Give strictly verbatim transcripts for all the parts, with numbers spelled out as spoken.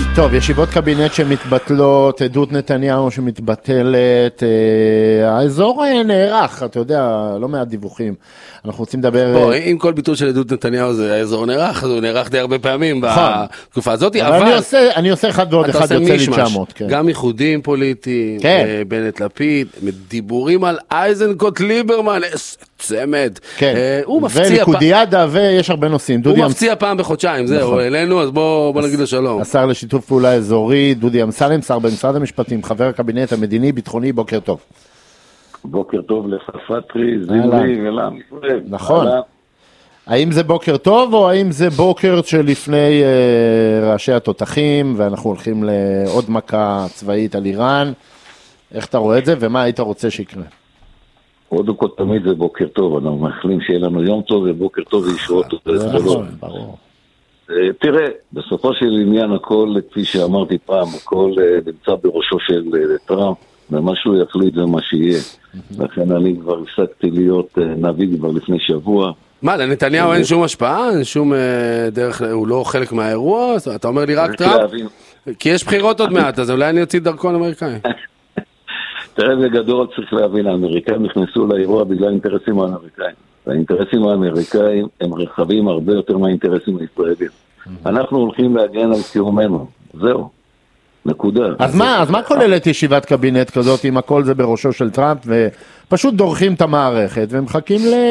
טוב, ישיבות קבינט שמתבטלות, עדות נתניהו שמתבטלת, אה, האזור נערך, אתה יודע, לא מעט דיווחים. אנחנו רוצים לדבר... בוא, אם כל ביטול של עדות נתניהו זה האזור נערך, אז הוא נערך די הרבה פעמים בתקופה הזאת, אבל... אבל אני עושה, אני עושה אחד ועוד אחד, יוצא לי תשע מאות. כן. גם ייחודים פוליטיים, כן. בנט לפיד, דיבורים על אייזנקוט ליברמן, צמד. כן. אה, הוא מפציע... וליכודיאדה, ויש הרבה נושאים. הוא מפציע פעם בחודשיים, זהו, אלינו, אז בוא, בוא נגיד לו שלום. השר לשיתוף פעולה אזורי, דודי אמסלם, שר במשרד המשפטים, חבר הקבינט המדיני, ביטחוני, בוקר טוב. בוקר טוב לפטרי, זימרי ולעם ישראל. נכון. האם זה בוקר טוב, או האם זה בוקר שלפני אה, ראשי התותחים, ואנחנו הולכים לעוד מכה צבאית על איראן? איך אתה רואה את זה, ומה היית רוצה שיקרה? עוד כל תמיד זה בוקר טוב, אנחנו מאחלים שיהיה לנו יום טוב, ובוקר טוב וישועות טוב. נכון, ברור. תראה, בסופו של עניין הכל, כפי שאמרתי פעם, הכל נמצא בראשו של טראמפ, ומה שהוא יחליט זה מה שיהיה. לכן אני כבר הפסקתי להיות נביא כבר לפני שבוע. מה, לנתניהו אין שום השפעה? אין שום דרך, הוא לא חלק מהאירוע? אתה אומר לי רק טראמפ? כי יש בחירות עוד מעט, אז אולי אני אוציא דרכון אמריקאי. תראה, בגדול צריך להבין, האמריקאים נכנסו לאירוע בגלל אינטרסים האמריקאים. האינטרסים האמריקאים הם רחבים הרבה יותר מהאינטרסים הישראלים. אנחנו הולכים להגן על קיומנו, זהו, נקודה. אז מה, אז מה כוללת ישיבת קבינט כזאת, אם הכל זה בראשו של טראמפ, ופשוט דורכים את המערכת, ומחכים ל...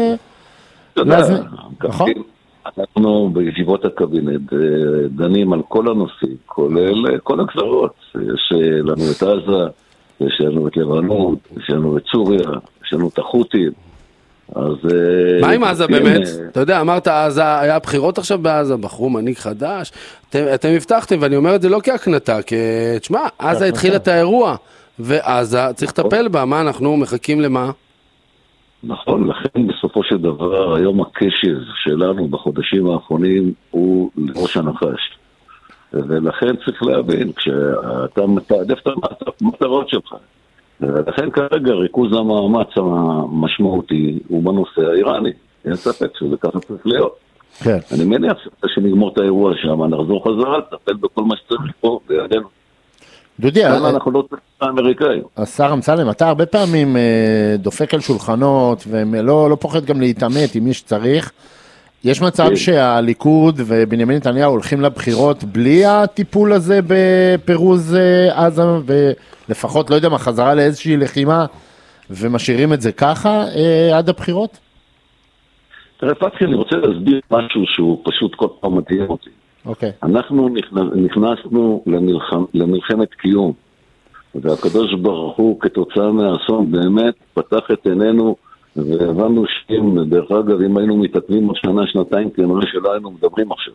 נכון? אנחנו בישיבות הקבינט דנים על כל הנושאים, כולל כל הגזרות. יש לנו את עזה, יש לנו את לבנון, יש לנו את סוריה, יש לנו את החות'ים. אז... מה עם עזה באמת? אתה יודע, אמרת עזה, היה בחירות עכשיו בעזה, בחרו מנהיג חדש, אתם הבטחתם, ואני אומר את זה לא כהקנטה, כי תשמע, עזה התחיל את האירוע, ועזה צריך לטפל בה, מה אנחנו מחכים למה? נכון, לכן בסופו של דבר, היום הקשב שלנו בחודשים האחרונים הוא לראש הנחש. ולכן צריך להבין, כשאתה מתעדף את המטרות שלך, ולכן כרגע ריכוז המאמץ המשמעותי הוא בנושא האיראני. אין ספק שזה ככה צריך להיות. כן. אני מניח שנגמור את האירוע שם, נחזור חזרה, לטפל בכל מה שצריך פה בידינו. דודי, אנחנו לא צריכים את האמריקאים. השר אמסלם, אתה הרבה פעמים דופק על שולחנות, ולא פוחד גם להתעמת עם מי שצריך. יש מצב שהליכוד ובנימין נתניהו הולכים לבחירות בלי הטיפול הזה בפירוז עזה, ולפחות, לא יודע מה, חזרה לאיזושהי לחימה, ומשאירים את זה ככה עד הבחירות? תראה, פתחי, אני רוצה להסביר משהו שהוא פשוט כל פעם מדהים אותי. אוקיי. אנחנו נכנסנו למלחמ, למלחמת קיום, והקדוש ברוך הוא כתוצאה מהאסון באמת פתח את עינינו, והבנו שאם, דרך אגב, אם היינו מתעכבים עוד שנה, שנתיים, כנראה שלא היינו מדברים עכשיו.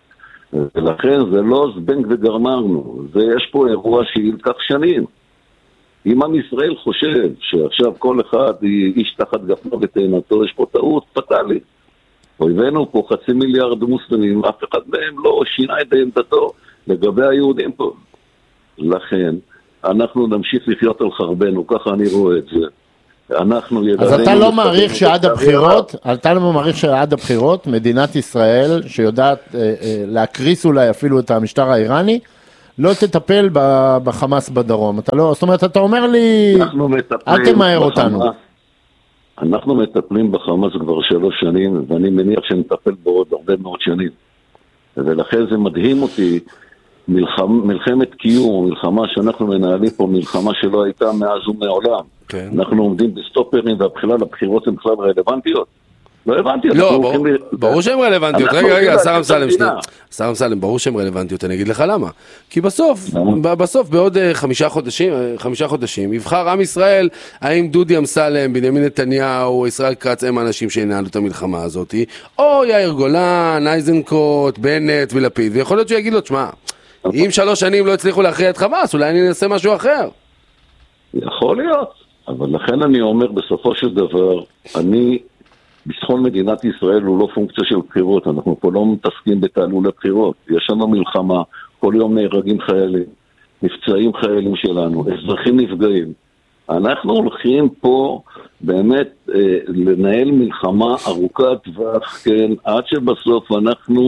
ולכן זה לא זבנג וגמרנו, זה יש פה אירוע שילקח שנים. אם עם ישראל חושב שעכשיו כל אחד איש תחת גפנו ותאנתו, יש פה טעות פטאלית. אויבינו פה חצי מיליארד מוסלמים, אף אחד מהם לא שינה את עמדתו לגבי היהודים פה. לכן, אנחנו נמשיך לחיות על חרבנו, ככה אני רואה את זה. אז אתה לא מעריך שעד הבחירות, אתה לא מעריך שעד הבחירות, מדינת ישראל, שיודעת להקריס אולי אפילו את המשטר האיראני, לא תטפל בחמאס בדרום. אתה לא, זאת אומרת, אתה אומר לי, אל תמהר אותנו. אנחנו מטפלים בחמאס כבר שלוש שנים, ואני מניח שנטפל בו עוד הרבה מאוד שנים. ולכן זה מדהים אותי, מלחמ, מלחמת קיום, מלחמה שאנחנו מנהלים פה, מלחמה שלא הייתה מאז ומעולם. כן. אנחנו עומדים בסטופרים, והבחירות הבחירות הן בכלל רלוונטיות. לא הבנתי. לא, ברור, ברור שהן רלוונטיות. רגע, רגע, שר אמסלם, שנייה. שר אמסלם, ברור שהן רלוונטיות, אני אגיד לך למה. כי בסוף, בסוף, בעוד חמישה חודשים, חמישה חודשים, יבחר עם ישראל, האם דודי אמסלם, בנימין נתניהו, ישראל כץ, הם האנשים שינהלו את המלחמה הזאת, או יאיר גולן, אייזנקוט, בנט ולפיד, ויכול להיות שהוא יגיד לו, תשמע, אם שלוש שנים לא הצליחו להכריע את חמאס, אולי אני אנסה משהו אחר. יכול להיות, אבל לכן אני אומר, בסופו של דבר, אני... ביטחון מדינת ישראל הוא לא פונקציה של בחירות, אנחנו פה לא מתעסקים בתעלול לבחירות, יש לנו מלחמה, כל יום נהרגים חיילים, נפצעים חיילים שלנו, אזרחים נפגעים. אנחנו הולכים פה באמת אה, לנהל מלחמה ארוכת טווח, כן, עד שבסוף אנחנו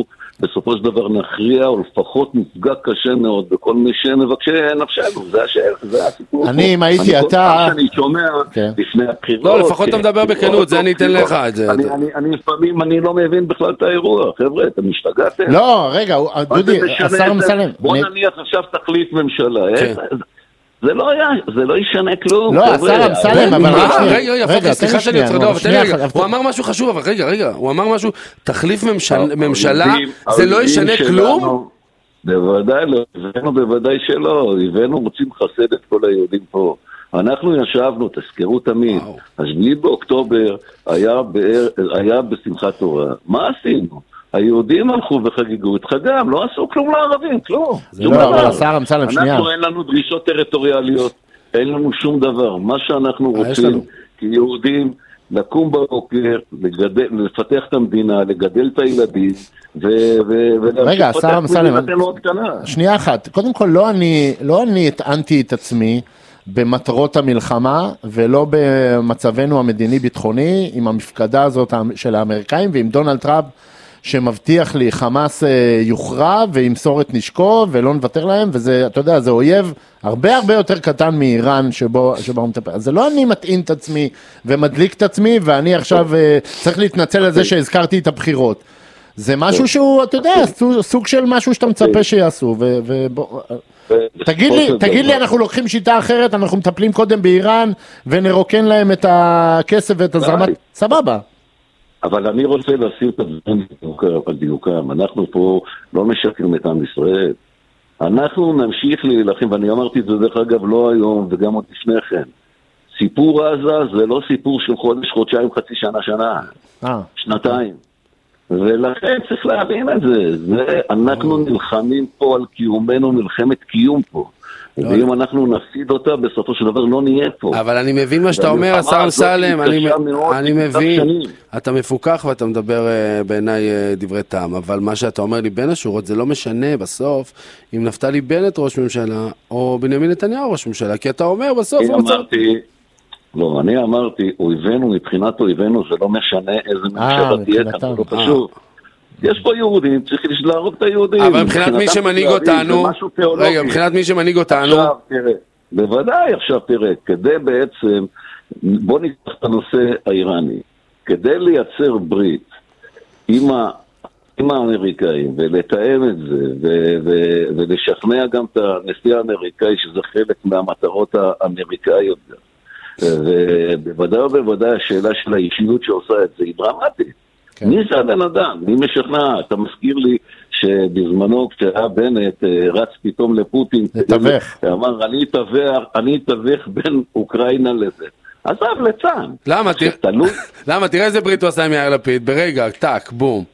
בסופו של דבר נכריע, או לפחות נפגע קשה מאוד בכל מי שמבקשי נפשנו, זה השאלה, זה הסיפור. אני, אם הייתי אתה... אני שומע לפני הבחירות... לא, לפחות אתה מדבר בכנות, זה אני אתן לך את זה. אני לפעמים, אני לא מבין בכלל את האירוע, חבר'ה, אתם משתגעתם. לא, רגע, דודי, השר אמסלם. בוא נניח עכשיו תחליף ממשלה, זה לא היה, זה לא ישנה כלום. לא, השר אמסלם, אבל רגע, רגע, סליחה שאני יוצא, לא, אבל תן לי רגע, הוא אמר משהו חשוב, אבל רגע, רגע, הוא אמר משהו, תחליף ממשלה, זה לא ישנה כלום? בוודאי לא, הבאנו בוודאי שלא, הבאנו רוצים לחסד את כל היהודים פה. אנחנו ישבנו, תזכרו תמיד, השביעי באוקטובר היה בשמחת תורה, מה עשינו? היהודים הלכו וחגיגו את חגם, לא עשו כלום לערבים, כלום. זה לא, אבל השר אמסלם, שנייה. אנחנו אין לנו דרישות טריטוריאליות, אין לנו שום דבר. מה שאנחנו רוצים, כיהודים, לקום בבוקר, לפתח את המדינה, לגדל את הילדים, רגע, השר אמסלם, שנייה אחת. קודם כל, לא אני הטענתי את עצמי במטרות המלחמה, ולא במצבנו המדיני-ביטחוני, עם המפקדה הזאת של האמריקאים, ועם דונלד טראמפ, שמבטיח לי חמאס יוכרע וימסור את נשקו ולא נוותר להם, וזה, אתה יודע, זה אויב הרבה הרבה יותר קטן מאיראן שבו, שבו הוא מטפל. אז זה לא אני מטעין את עצמי ומדליק את עצמי, ואני עכשיו צריך להתנצל על זה שהזכרתי את הבחירות. זה משהו שהוא, אתה יודע, סוג של משהו שאתה מצפה שיעשו, ובוא... תגיד לי, תגיד לי, אנחנו לוקחים שיטה אחרת, אנחנו מטפלים קודם באיראן, ונרוקן להם את הכסף ואת הזרמת... סבבה. אבל אני רוצה לשים את הדברים על דיוקם. אנחנו פה לא משקרים את עם ישראל. אנחנו נמשיך להילחם, ואני אמרתי את זה דרך אגב לא היום וגם עוד לפני כן. סיפור עזה זה לא סיפור של חודש, חודשיים, חצי שנה, שנה. שנתיים. ולכן צריך להבין את זה. זה אנחנו נלחמים פה על קיומנו, מלחמת קיום פה. ואם אנחנו נפסיד אותה, בסופו של דבר לא נהיה פה. אבל אני מבין מה שאתה אומר, השר אמסלם, אני מבין, אתה מפוקח ואתה מדבר בעיניי דברי טעם, אבל מה שאתה אומר לי בין השורות, זה לא משנה בסוף, אם נפתלי בנט ראש ממשלה, או בנימין נתניהו ראש ממשלה, כי אתה אומר בסוף... אני אמרתי, לא, אני אמרתי, אויבנו, מבחינת אויבנו, זה לא משנה איזה ממשלה תהיה, כאן לא פשוט. יש פה יהודים, צריך להרוג את היהודים. אבל מבחינת מי שמנהיג אותנו, רגע, מבחינת מי שמנהיג אותנו... עכשיו, תראה, בוודאי עכשיו תראה, כדי בעצם, בוא ניקח את הנושא האיראני, כדי לייצר ברית עם, ה, עם האמריקאים, ולתאם את זה, ו, ו, ולשכנע גם את הנשיא האמריקאי, שזה חלק מהמטרות האמריקאיות גם. ובוודאי ובוודאי השאלה של האישיות שעושה את זה היא דרמטית. מי זה הבן אדם? מי משכנע? אתה מזכיר לי שבזמנו כשהיה בנט רץ פתאום לפוטין, אמר אני אתווך, אני אתווך בין אוקראינה לזה. עזב לצן. למה? למה? תראה איזה ברית הוא עשה עם יאיר לפיד, ברגע, טק, בום.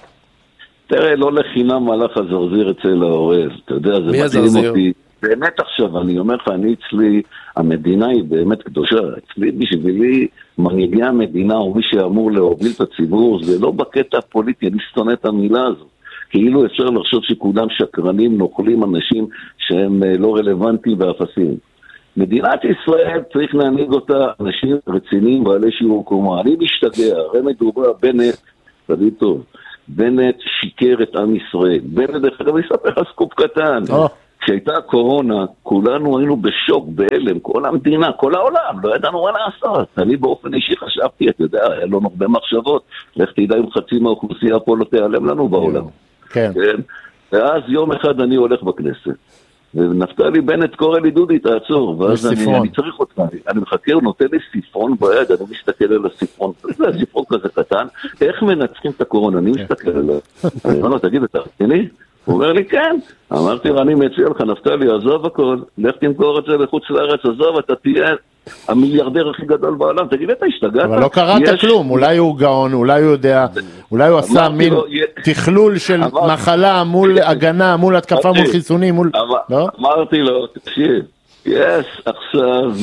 תראה, לא לחינם מלאך הזרזיר אצל העורב, אתה יודע, זה מדהים אותי. באמת עכשיו, אני אומר לך, אני אצלי, המדינה היא באמת קדושה, אצלי בשבילי, מנהיגי המדינה, או מי שאמור להוביל את הציבור, זה לא בקטע הפוליטי, אני שונא את המילה הזו. כאילו אפשר לחשוב שכולם שקרנים, נוכלים אנשים שהם לא רלוונטיים ואפסים. מדינת ישראל צריך להנהיג אותה אנשים רציניים בעלי שיעור קומה. אני משתגע, הרי מדובר בנט, תגיד טוב, בנט שיקר את עם ישראל. בנט, דרך אגב, יספר לך סקופ קטן. כשהייתה הקורונה, כולנו היינו בשוק, בהלם, כל המדינה, כל העולם, לא ידענו מה לעשות. אני באופן אישי חשבתי, אתה יודע, היה לנו הרבה מחשבות, לך תדע אם חצי מהאוכלוסייה פה לא תיעלם לנו בעולם. כן. ואז יום אחד אני הולך בכנסת, ונפתלי בנט קורא לי דודי, תעצור, ואז אני, אני צריך אותך, אני מחכה, הוא נותן לי סיפון ביד, אני מסתכל על הסיפון, זה סיפון כזה קטן, איך מנצחים את הקורונה, אני מסתכל עליו, אני אומר לו, תגיד, אתה רציני? הוא אומר לי, כן. אמרתי לו, אני מציע לך, נפתלי, עזוב הכל, לך תמכור את זה לחוץ לארץ, עזוב, אתה תהיה המיליארדר הכי גדול בעולם, תגיד, אתה השתגעת? אבל לא קראת כלום, אולי הוא גאון, אולי הוא יודע, אולי הוא עשה מין תכלול של מחלה מול הגנה, מול התקפה, מול חיסונים, מול... אמרתי לו, תקשיב, יש עכשיו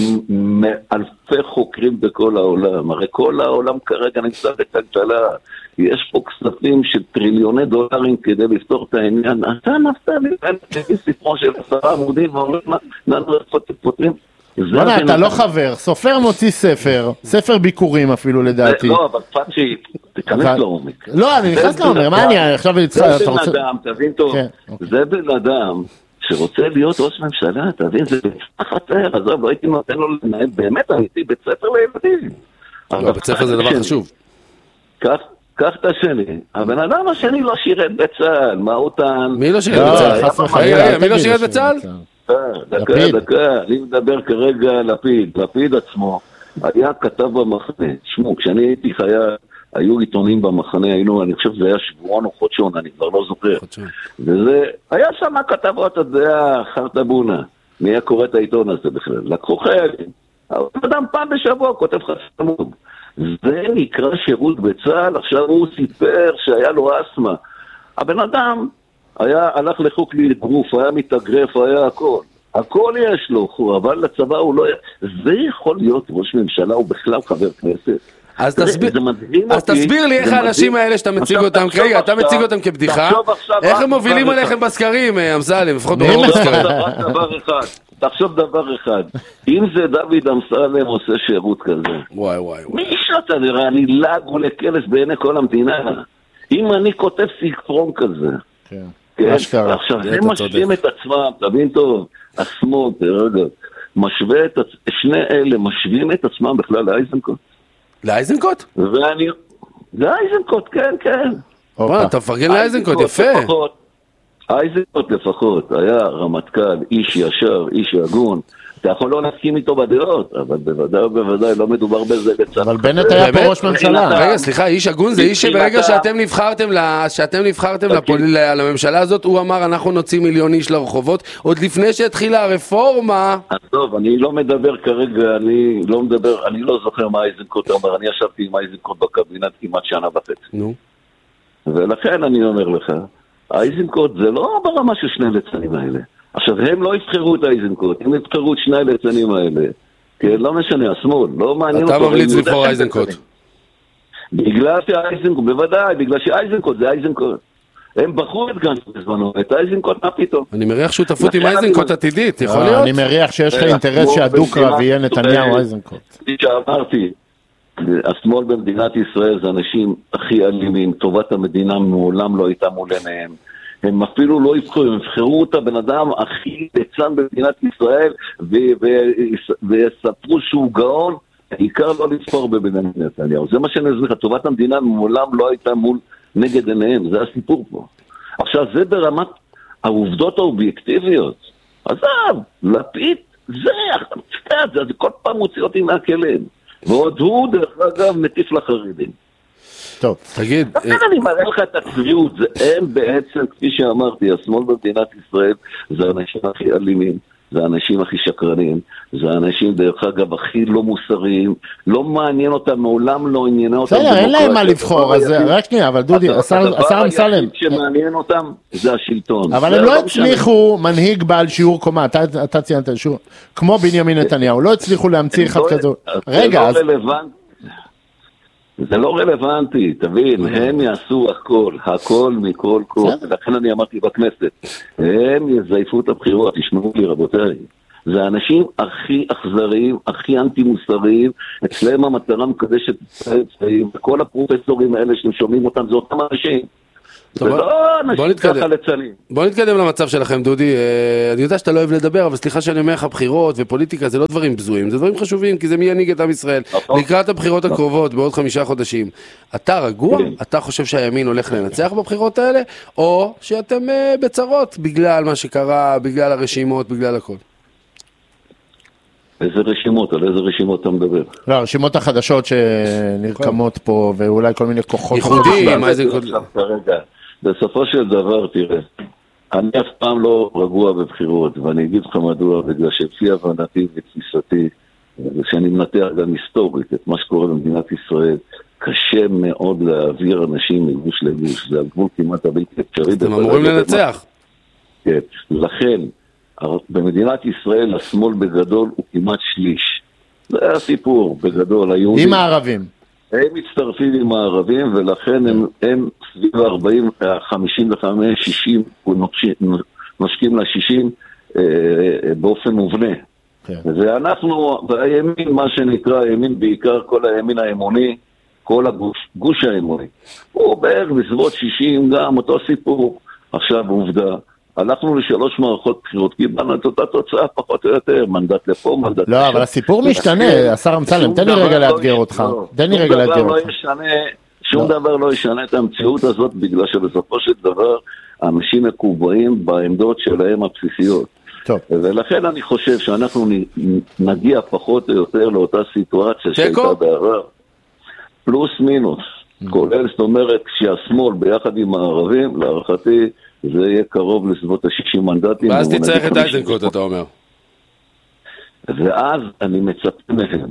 אלפי חוקרים בכל העולם, הרי כל העולם כרגע נמצא בטלטלה, יש פה כספים של טריליוני דולרים כדי לפתור את העניין, אתה נפתלי, תגיד ספרו של עשרה עמודים, ואומרים מה, נענו פותרים. בונה, אתה לא חבר, סופר מוציא ספר, ספר ביקורים אפילו לדעתי. לא, אבל פאצ'י, תיכנס לעומק. לא, אני נכנס לעומק, מה אני עכשיו זה בן אדם, תבין טוב, זה בן אדם שרוצה להיות ראש ממשלה, תבין, זה בצח אחר, עזוב, לא הייתי נותן לו לנהל, באמת אמיתי, בית ספר לילדים. לא, בית ספר זה דבר חשוב. קח את השני, הבן אדם השני לא שירת בצה"ל, מה הוא טען? מי לא שירת בצה"ל? מי לא שירת בצה"ל? דקה, דקה, אני מדבר כרגע על לפיד, לפיד עצמו היה כתב במחנה, שמו, כשאני הייתי חייל, היו עיתונים במחנה, היינו, אני חושב שזה היה שבועון או חודשון, אני כבר לא זוכר, וזה, היה שם כתבות, אתה יודע, חרטבונה, מי היה קורא את העיתון הזה בכלל, לקחו חיילים, אדם פעם בשבוע כותב חצי עמוד, זה נקרא שירות בצה"ל, עכשיו הוא סיפר שהיה לו אסמה, הבן אדם היה, הלך לחוק לגרוף, היה מתאגרף, היה הכל. הכל יש לו, אבל לצבא הוא לא... זה יכול להיות ראש ממשלה, הוא בכלל חבר כנסת. אז תסביר, אז תסביר לי איך האנשים האלה שאתה מציג אותם, רגע, אתה מציג אותם כבדיחה, איך הם מובילים עליכם בסקרים, אמסלם, לפחות ברור בסקרים. דבר אחד, תחשוב דבר אחד, אם זה דוד אמסלם עושה שירות כזה, וואי וואי וואי. מי שאתה נראה, אני לג עולה כלס בעיני כל המדינה, אם אני כותב ספרון כזה, כן. עכשיו הם משווים את עצמם, תבין טוב, השמאל, תרגע, משווה את שני אלה, משווים את עצמם בכלל לאייזנקוט. לאייזנקוט? ואני, לאייזנקוט, כן, כן. אתה מפרגן לאייזנקוט, יפה. אייזנקוט לפחות, היה רמטכ"ל, איש ישר, איש הגון, אתה יכול לא להסכים איתו בדעות, אבל בוודאי ובוודאי לא מדובר בזה בצד. אבל בנט היה פה ראש ממשלה. רגע, סליחה, איש הגון זה איש שברגע שאתם נבחרתם שאתם נבחרתם לממשלה הזאת, הוא אמר אנחנו נוציא מיליון איש לרחובות, עוד לפני שהתחילה הרפורמה. טוב, אני לא מדבר כרגע, אני לא מדבר, אני לא זוכר מה אייזנקוט אמר, אני ישבתי עם אייזנקוט בקבינט כמעט שנה וחצי. נו. ולכן אני אומר לך, אייזנקוט זה לא ברמה של שני ליצנים האלה. עכשיו, הם לא יבחרו את אייזנקוט, הם יבחרו את שני הליצנים האלה. כן, לא משנה, השמאל, לא מעניין אותו. אתה ממליץ לבחור אייזנקוט. בגלל שאייזנקוט, בוודאי, בגלל שאייזנקוט זה אייזנקוט. הם בחרו את גנץ בזמנו, את אייזנקוט, מה פתאום? אני מריח שותפות עם אייזנקוט עתידית, יכול להיות? אני מריח שיש לך אינטרס שהדו-קרב יהיה נתניהו אייזנקוט. כפי שאמרתי, השמאל במדינת ישראל זה אנשים הכי אלימים, טובת המדינה מעולם לא הייתה מול עיניהם. הם אפילו לא יבחרו, הם יבחרו את הבן אדם הכי ליצן במדינת ישראל ויספרו שהוא גאון, העיקר לא לבחור בבנימין נתניהו. זה מה שאני אסביר לך, טובת המדינה מעולם לא הייתה מול נגד עיניהם, זה הסיפור פה. עכשיו זה ברמת העובדות האובייקטיביות. עזב, לפיד, זה, זה, זה כל פעם מוציא אותי מהכלים. ועוד הוא דרך אגב מטיף לחרדים. טוב, תגיד. אני מראה לך את הצביעות, הם בעצם, כפי שאמרתי, השמאל במדינת ישראל זה האנשים הכי אלימים, זה האנשים הכי שקרנים, זה האנשים דרך אגב הכי לא מוסריים, לא מעניין אותם, מעולם לא עניינה אותם. בסדר, אין להם מה לבחור, אז רק שנייה, אבל דודי, השר אמסלם. הדבר שמעניין אותם זה השלטון. אבל הם לא הצליחו מנהיג בעל שיעור קומה, אתה ציינת שיעור, כמו בנימין נתניהו, לא הצליחו להמציא אחד כזו. רגע, אז... זה לא רלוונטי, תבין, הם יעשו הכל, הכל מכל כל, לכן אני אמרתי בכנסת, הם יזייפו את הבחירות, תשמעו לי רבותיי, זה האנשים הכי אכזריים, הכי אנטי מוסריים, אצלם המטרה מקדשת צבעים, וכל הפרופסורים האלה שאתם שומעים אותם, זה אותם אנשים. טוב, בוא נתקדם. בוא נתקדם למצב שלכם, דודי. אני יודע שאתה לא אוהב לדבר, אבל סליחה שאני אומר לך, בחירות ופוליטיקה זה לא דברים בזויים, זה דברים חשובים, כי זה מי ינהיג את עם ישראל. לקראת הבחירות הקרובות, בעוד חמישה חודשים, אתה רגוע? אתה חושב שהימין הולך לנצח בבחירות האלה? או שאתם בצרות בגלל מה שקרה, בגלל הרשימות, בגלל הכל? איזה רשימות? על איזה רשימות אתה מדבר? לא, הרשימות החדשות שנרקמות פה, ואולי כל מיני כוחות ייחודיים, מה זה כרגע? בסופו של דבר, תראה, אני אף פעם לא רגוע בבחירות, ואני אגיד לך מדוע, בגלל שלפי הבנתי ותפיסתי, ושאני מנתח גם היסטורית את מה שקורה במדינת ישראל, קשה מאוד להעביר אנשים מגוש לגוש, זה על גבול כמעט הבלתי אפשרי. אתם אמורים לנצח. כן, לכן, במדינת ישראל השמאל בגדול הוא כמעט שליש. זה הסיפור בגדול. עם הערבים. הם מצטרפים עם הערבים, ולכן הם, הם סביב ה-ארבעים, חמישים וחמש, שישים, נושקים ל-שישים אה, באופן מובנה. Okay. ואנחנו, והימין, מה שנקרא, הימין בעיקר, כל הימין האמוני, כל הגוש, גוש האמוני. הוא בערך בסביבות שישים גם, אותו סיפור. עכשיו עובדה, הלכנו לשלוש מערכות בחירות, קיבלנו את אותה תוצאה פחות או יותר, מנדט לפה, מנדט לשם. לא, אבל הסיפור משתנה, השר אמסלם, תן לי רגע לאתגר אותך. תן לי רגע לאתגר אותך. שום דבר לא ישנה את המציאות הזאת, בגלל שבסופו של דבר, אנשים מקובעים בעמדות שלהם הבסיסיות. טוב. ולכן אני חושב שאנחנו נגיע פחות או יותר לאותה סיטואציה שהייתה בעבר. פלוס מינוס. כולל, זאת אומרת, כשהשמאל ביחד עם הערבים, להערכתי, זה יהיה קרוב לסביבות ה-שישים מנדטים. ואז תצטרך את איזנקוט, אתה אומר. ואז אני מצפה מהם,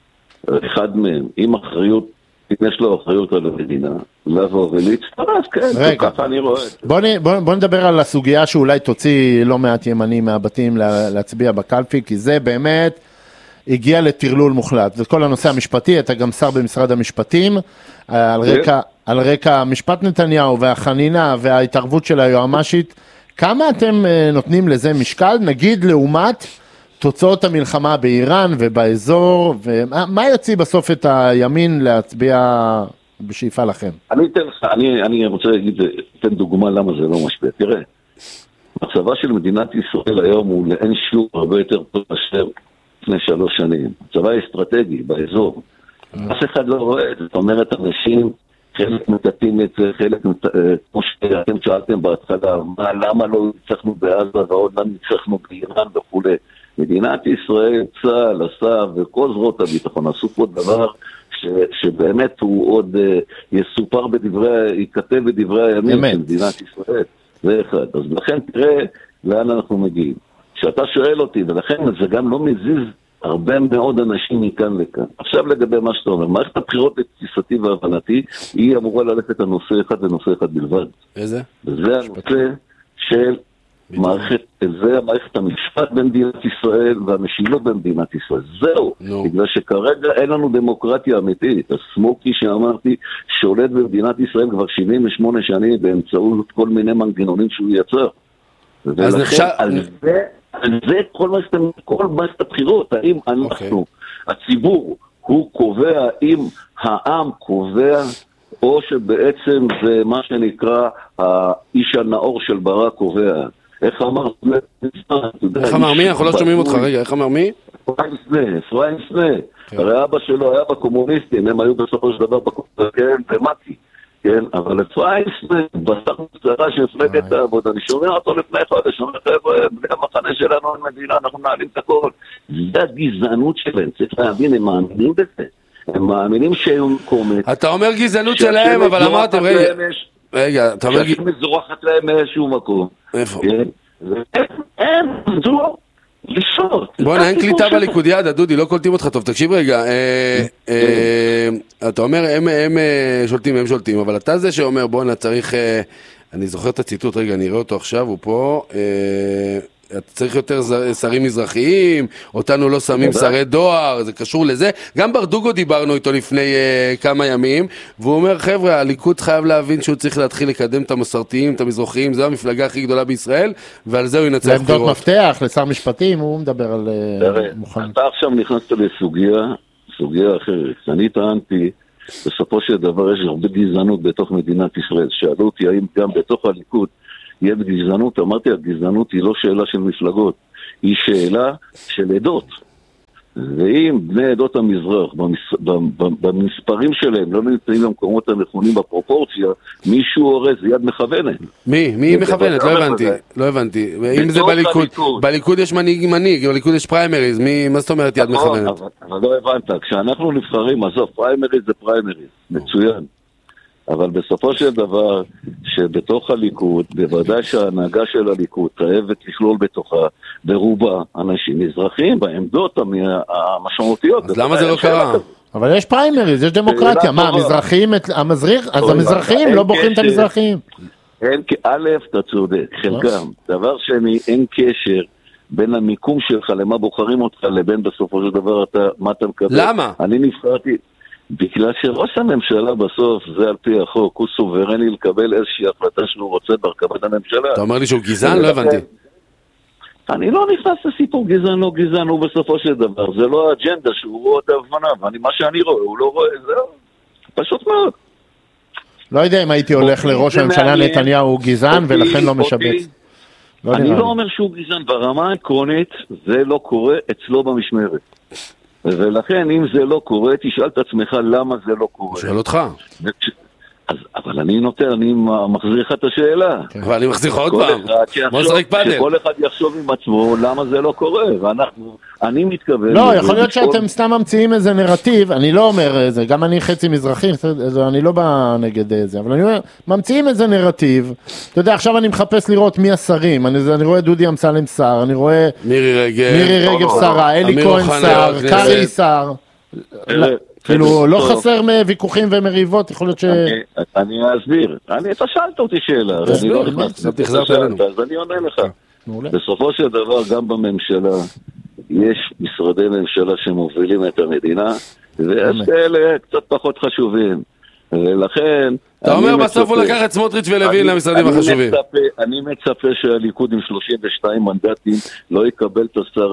אחד מהם, עם אחריות, אם יש לו אחריות על המדינה, לבוא ולהצטרף, כן, ככה אני רואה. בוא, בוא, בוא נדבר על הסוגיה שאולי תוציא לא מעט ימנים מהבתים לה, להצביע בקלפי, כי זה באמת הגיע לטרלול מוחלט. זה כל הנושא המשפטי, אתה גם שר במשרד המשפטים, על רקע, על רקע משפט נתניהו והחנינה וההתערבות של היועמ"שית, כמה אתם נותנים לזה משקל, נגיד לעומת תוצאות המלחמה באיראן ובאזור, ומה יוציא בסוף את הימין להצביע בשאיפה לכם? אני אתן לך, אני, אני רוצה להגיד, אתן דוגמה למה זה לא משפיע. תראה, מצבה של מדינת ישראל היום הוא לאין שיעור הרבה יותר טוב מאשר לפני שלוש שנים. מצבה אסטרטגי באזור. אף אחד לא רואה את זה. זאת אומרת, אנשים, חלק מטטים את זה, חלק, כמו שאתם שאלתם בהתחלה, מה, למה לא ניצחנו בעזה ועוד לא ניצחנו באיראן וכו'. מדינת ישראל, צה"ל, עשה וכל זרועות הביטחון עשו פה דבר ש, שבאמת הוא עוד uh, יסופר בדברי, ייכתב בדברי הימים של מדינת ישראל. זה אחד. אז לכן תראה לאן אנחנו מגיעים. כשאתה שואל אותי, ולכן זה גם לא מזיז הרבה מאוד אנשים מכאן לכאן. עכשיו לגבי מה שאתה אומר, מערכת הבחירות לתפיסתי והבנתי, היא אמורה ללכת לנושא אחד ונושא אחד בלבד. איזה? וזה הנושא של מערכת, זה המערכת המשפט במדינת ישראל והמשילות במדינת ישראל. זהו. No. בגלל שכרגע אין לנו דמוקרטיה אמיתית. הסמוקי שאמרתי שולט במדינת ישראל כבר שבעים ושמונה שנים באמצעות כל מיני מנגנונים שהוא יצר. אז נחשב... על זה, על זה כל מערכת, כל מערכת הבחירות, האם אנחנו, okay. הציבור, הוא קובע, אם העם קובע, או שבעצם זה מה שנקרא האיש הנאור של ברק קובע. איך אמר? איך אמר מי? אנחנו לא שומעים אותך רגע, איך אמר מי? אפרים סנה, אפרים סנה. הרי אבא שלו היה בקומוניסטים, הם היו בסופו של דבר בקומוניסטים, במקי. כן, אבל אפרים סנה, בסך מצרה שהפלגת העבוד, אני שומע אותו לפני חודש, אומר חבר'ה, בני המחנה שלנו אין מדינה, אנחנו נעלים את הכל. זה הגזענות שלהם, צריך להבין, הם מאמינים בזה. הם מאמינים שהם קומץ. אתה אומר גזענות שלהם, אבל אמרתם, רגע, רגע, אתה אומר... שהשם מזורחת להם מאיזשהו מקום. איפה? אין, זו לשעות. בוא נה, אין קליטה בליכוד, ידה, דודי, לא קולטים אותך טוב, תקשיב רגע, אתה אומר, הם שולטים, הם שולטים, אבל אתה זה שאומר, בוא נה, צריך, אני זוכר את הציטוט, רגע, אני אראה אותו עכשיו, הוא פה, אתה צריך יותר שרים מזרחיים, אותנו לא שמים שרי דואר, זה קשור לזה. גם ברדוגו דיברנו איתו לפני uh, כמה ימים, והוא אומר, חבר'ה, הליכוד חייב להבין שהוא צריך להתחיל לקדם את המסורתיים, את המזרחיים, זו המפלגה הכי גדולה בישראל, ועל זה הוא ינצח בחירות. לעמדות מפתח, לשר משפטים, הוא מדבר על מוכן. אתה עכשיו נכנסת לסוגיה, סוגיה אחרת. אני טענתי, בסופו של דבר יש הרבה גזענות בתוך מדינת ישראל. שאלו אותי האם גם בתוך הליכוד יהיה בגזענות, אמרתי, הגזענות היא לא שאלה של מפלגות, היא שאלה של עדות. ואם בני עדות המזרח, במספרים שלהם, לא נמצאים במקומות הנכונים בפרופורציה, מישהו הורס, זה יד מכוונת. מי? מי מכוונת? לא הבנתי. לא הבנתי. אם זה בליכוד, בליכוד יש מנהיג מנהיג, בליכוד יש פריימריז, מה זאת אומרת יד מכוונת? אבל לא הבנת, כשאנחנו נבחרים, עזוב, פריימריז זה פריימריז, מצוין. אבל בסופו של דבר, שבתוך הליכוד, בוודאי שההנהגה של הליכוד חייבת לכלול בתוכה, ברובה, אנשים מזרחיים, בעמדות המשמעותיות. אז למה זה לא קרה? אבל יש פריימריז, יש דמוקרטיה. מה, המזרחיים, אז המזרחיים לא בוחרים את המזרחיים. א', אתה צודק, חלקם. דבר שני, אין קשר בין המיקום שלך, למה בוחרים אותך, לבין בסופו של דבר, מה אתה מקבל. למה? אני נבחרתי... בגלל שראש הממשלה בסוף, זה על פי החוק, הוא סוברני לקבל איזושהי החלטה שהוא רוצה בהרכבת הממשלה. אתה אומר לי שהוא גזען? לא הבנתי. אני לא נכנס לסיפור גזען, לא גזען, הוא בסופו של דבר. זה לא האג'נדה שהוא רואה את ההבנה, ומה שאני רואה, הוא לא רואה, זהו. פשוט מאוד. לא יודע אם הייתי הולך לראש הממשלה נתניהו גזען, ולכן לא משבץ. אני לא אומר שהוא גזען, ברמה העקרונית זה לא קורה אצלו במשמרת. ולכן אם זה לא קורה, תשאל את עצמך למה זה לא קורה. שואל אותך. אז, אבל אני נותן, אני מחזיר לך את השאלה. אבל אני מחזיר לך עוד פעם. בוא נשחק פאדל. שכל אחד יחשוב עם עצמו למה זה לא קורה, ואנחנו, אני מתכוון... לא, יכול להיות שאתם סתם ממציאים איזה נרטיב, אני לא אומר זה, גם אני חצי מזרחי, אני לא בא נגד זה, אבל אני אומר, ממציאים איזה נרטיב, אתה יודע, עכשיו אני מחפש לראות מי השרים, אני, אני רואה דודי אמסלם שר, אני רואה... מירי רגב. מירי רגב שרה, אלי כהן שר, קרי שר. כאילו, לא חסר מוויכוחים ומריבות, יכול להיות ש... אני אסביר. אתה שאלת אותי שאלה. תסביר, תחזרת אלינו. אז אני עונה לך. בסופו של דבר, גם בממשלה, יש משרדי ממשלה שמובילים את המדינה, ויש כאלה קצת פחות חשובים. ולכן... אתה אומר, בסוף הוא לקח את סמוטריץ' ולוין למשרדים החשובים. אני מצפה שהליכוד עם שלושים ושניים מנדטים לא יקבל את השר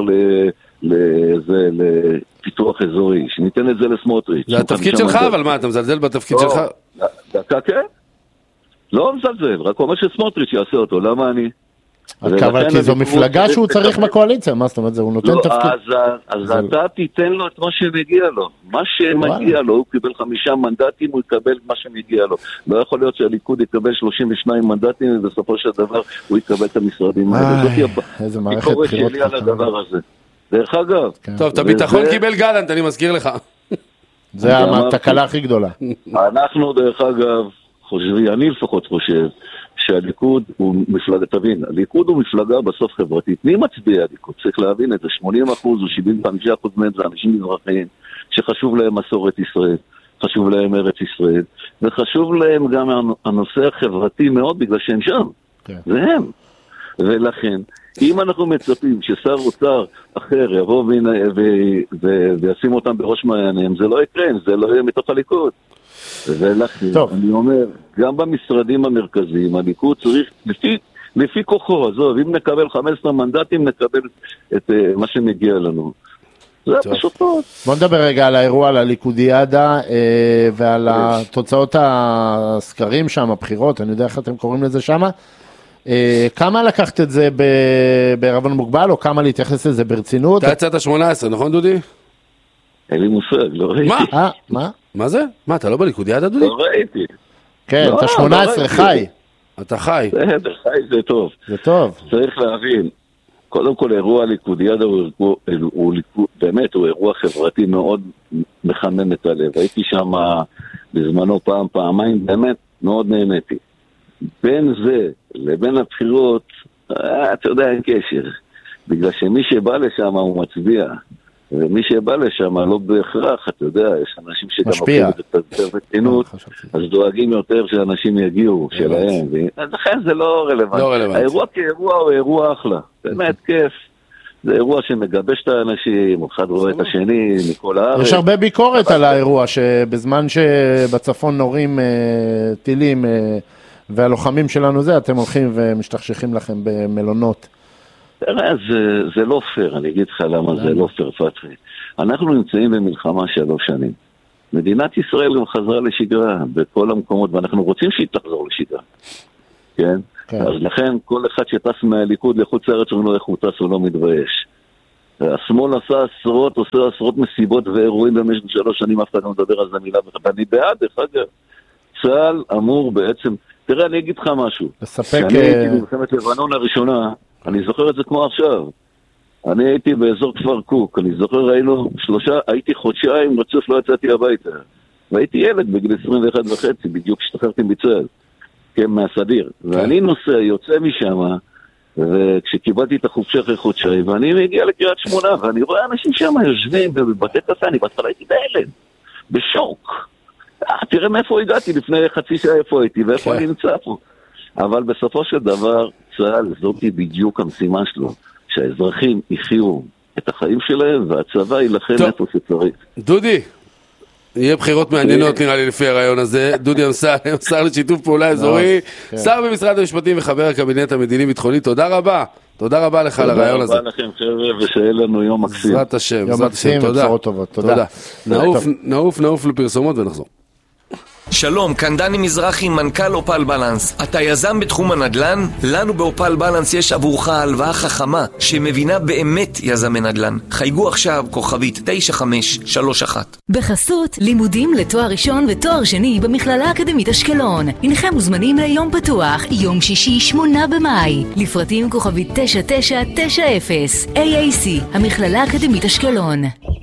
לפיתוח אזורי, שניתן את זה לסמוטריץ'. זה התפקיד שלך, אבל מה, אתה מזלזל בתפקיד שלך? דקה, כן. לא מזלזל, רק אומר שסמוטריץ' יעשה אותו, למה אני? אבל כי זו מפלגה שהוא צריך בקואליציה, מה זאת אומרת, הוא נותן תפקיד. אז אתה תיתן לו את מה שמגיע לו. מה שמגיע לו, הוא קיבל חמישה מנדטים, הוא יקבל מה שמגיע לו. לא יכול להיות שהליכוד יקבל שלושים ושניים מנדטים, ובסופו של דבר הוא יקבל את המשרדים האלה. איזה מערכת בחירות שלי על הדבר הזה. דרך אגב. טוב, את הביטחון קיבל גלנט, אני מזכיר לך. זה התקלה הכי גדולה. אנחנו דרך אגב, חושבים, אני לפחות חושב, שהליכוד הוא מפלגה, תבין, הליכוד הוא מפלגה בסוף חברתית. מי מצביע הליכוד? צריך להבין את זה, שמונים אחוז או שבעים וחמישה אחוז מהם זה אנשים מזרחיים, שחשוב להם מסורת ישראל, חשוב להם ארץ ישראל, וחשוב להם גם הנושא החברתי מאוד, בגלל שהם שם. כן. זה הם. ולכן, אם אנחנו מצפים ששר אוצר אחר יבוא וישים אותם בראש מעייניהם, זה לא יקרה, זה לא יהיה מתוך הליכוד. ולכן, אני אומר, גם במשרדים המרכזיים, הליכוד צריך, לפי, לפי כוחו, עזוב, אם נקבל חמישה עשר מנדטים, נקבל את uh, מה שמגיע לנו. זה פשוט טוב. בוא נדבר רגע על האירוע, על הליכודיאדה, אה, ועל התוצאות הסקרים שם, הבחירות, אני יודע איך אתם קוראים לזה שם. אה, כמה לקחת את זה בערבון מוגבל, או כמה להתייחס לזה ברצינות? אתה יצאת שמונה עשרה, נכון דודי? אין לי מושג, לא ראיתי. מה? אה, מה? מה זה? מה, אתה לא בליכודיאדה, דודי? לא ראיתי. כן, אתה שמונה עשרה חי. אתה חי. בסדר, חי זה טוב. זה טוב. צריך להבין, קודם כל אירוע ליכודיאדה הוא באמת, הוא אירוע חברתי מאוד מחמם את הלב. הייתי שם בזמנו פעם, פעמיים, באמת מאוד נהניתי. בין זה לבין הבחירות, אתה יודע, אין קשר. בגלל שמי שבא לשם הוא מצביע. ומי שבא לשם לא בהכרח, אתה יודע, יש אנשים שגם משפיע. את יותר בתקינות, אז דואגים יותר שאנשים יגיעו שלהם, אז לכן זה לא רלוונטי. לא רלוונטי. האירוע כאירוע הוא אירוע אחלה, באמת כיף. זה אירוע שמגבש את האנשים, אחד רואה את השני מכל הארץ. יש הרבה ביקורת על האירוע, שבזמן שבצפון נורים טילים, והלוחמים שלנו זה, אתם הולכים ומשתכשכים לכם במלונות. תראה, זה, זה לא פייר, אני אגיד לך למה זה לא פייר, פתחי. אנחנו נמצאים במלחמה שלוש שנים. מדינת ישראל גם חזרה לשגרה בכל המקומות, ואנחנו רוצים שהיא תחזור לשגרה. כן? כן. אז לכן כל אחד שטס מהליכוד לחוץ לארץ, הוא לא איך הוא טס, הוא לא מתבייש. השמאל עשה עשרות, עושה עשרות מסיבות ואירועים במשך שלוש שנים, אף אחד לא מדבר על זה מילה וחד. אני בעד, דרך אגב. צה"ל אמור בעצם, תראה, אני אגיד לך משהו. לספק... כשאני הייתי במלחמת לבנון הראשונה, אני זוכר את זה כמו עכשיו. אני הייתי באזור כפר קוק, אני זוכר, היינו שלושה, הייתי חודשיים רצוף, לא יצאתי הביתה. והייתי ילד בגיל עשרים ואחת וחצי, בדיוק כשתחררתי מצה"ל, כן, מהסדיר. ואני נוסע, יוצא משם, וכשקיבלתי את החופשה אחרי חודשיים, ואני מגיע לקריית שמונה, ואני רואה אנשים שם יושבים בבתי קפה, אני בהתחלה הייתי בהלם, בשוק. אה, תראה מאיפה הגעתי, לפני חצי שעה איפה הייתי, ואיפה אני נמצא פה. אבל בסופו של דבר, צה"ל, זאת היא בדיוק המשימה שלו, שהאזרחים יחיו את החיים שלהם, והצבא ילחם איפה שצריך. דודי, יהיה בחירות מעניינות נראה לי לפי הרעיון הזה. דודי אמסלם, שר לשיתוף פעולה אזורי, שר במשרד המשפטים וחבר הקבינט המדיני-ביטחוני, תודה רבה. תודה רבה לך על הרעיון הזה. תודה רבה לכם חבר'ה, ושיהיה לנו יום מקסים. בעזרת השם, יום מקסים ובשורות טובות. תודה. נעוף, נעוף, נעוף לפרסומות ונחזור. שלום, כאן דני מזרחי, מנכ"ל אופל בלנס. אתה יזם בתחום הנדל"ן? לנו באופל בלנס יש עבורך הלוואה חכמה שמבינה באמת יזמי נדל"ן. חייגו עכשיו כוכבית תשע חמש שלוש אחת. בחסות לימודים לתואר ראשון ותואר שני במכללה האקדמית אשקלון. הנכם מוזמנים ליום פתוח, יום שישי שמונה במאי. לפרטים כוכבית תשע תשע תשע אפס. איי איי סי, המכללה האקדמית אשקלון.